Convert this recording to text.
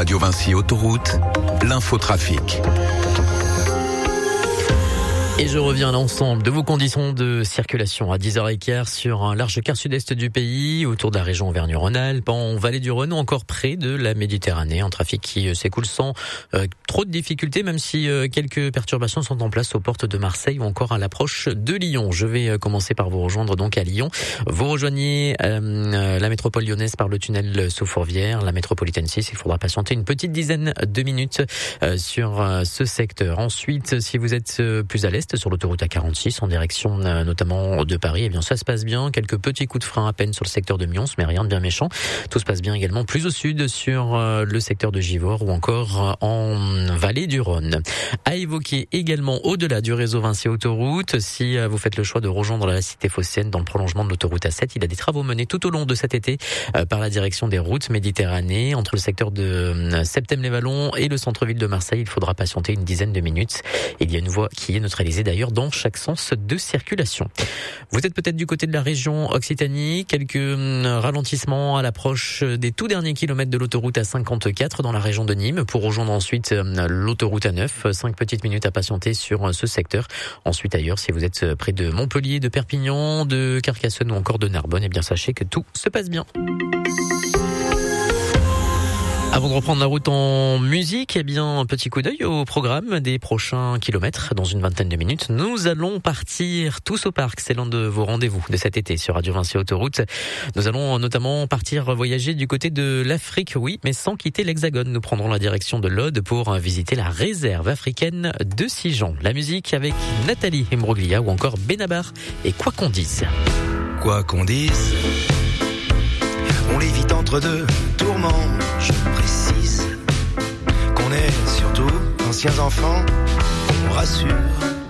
Radio Vinci Autoroute, l'infotrafic. Et je reviens à l'ensemble de vos conditions de circulation à 10h15 sur un large quart sud-est du pays, autour de la région Auvergne-Rhône-Alpes, en vallée du Rhône ou encore près de la Méditerranée. Un trafic qui s'écoule sans trop de difficultés, même si quelques perturbations sont en place aux portes de Marseille ou encore à l'approche de Lyon. Je vais commencer par vous rejoindre donc à Lyon. Vous rejoignez la métropole lyonnaise par le tunnel sous Fourvière, la métropolitaine 6. Il faudra patienter une petite dizaine de minutes sur ce secteur. Ensuite, si vous êtes plus à l'est, sur l'autoroute A46 en direction notamment de Paris, eh bien ça se passe bien. Quelques petits coups de frein à peine sur le secteur de Mions, mais rien de bien méchant. Tout se passe bien également plus au sud sur le secteur de Givors ou encore en vallée du Rhône. À évoquer également au-delà du réseau Vinci Autoroute, si vous faites le choix de rejoindre la cité phocéenne dans le prolongement de l'autoroute A7, il y a des travaux menés tout au long de cet été par la direction des routes Méditerranée entre le secteur de Septem-les-Vallons et le centre-ville de Marseille. Il faudra patienter une dizaine de minutes. Il y a une voie qui est neutralisée d'ailleurs dans chaque sens de circulation. Vous êtes peut-être du côté de la région Occitanie, quelques ralentissements à l'approche des tout derniers kilomètres de l'autoroute A54 dans la région de Nîmes pour rejoindre ensuite l'autoroute A9. 5 petites minutes à patienter sur ce secteur. Ensuite ailleurs, si vous êtes près de Montpellier, de Perpignan, de Carcassonne ou encore de Narbonne, eh bien sachez que tout se passe bien. Avant de reprendre la route en musique, eh bien, un petit coup d'œil au programme des prochains kilomètres. Dans une vingtaine de minutes, nous allons partir tous au parc. C'est l'un de vos rendez-vous de cet été sur Radio Vinci Autoroute. Nous allons notamment partir voyager du côté de l'Afrique, oui, mais sans quitter l'Hexagone. Nous prendrons la direction de l'Aude pour visiter la réserve africaine de Sijan. La musique avec Nathalie Imbroglia ou encore Benabar et Quoi qu'on dise. Quoi qu'on dise, on l'évite entre deux tourments. Je précise qu'on est surtout d'anciens enfants, on rassure.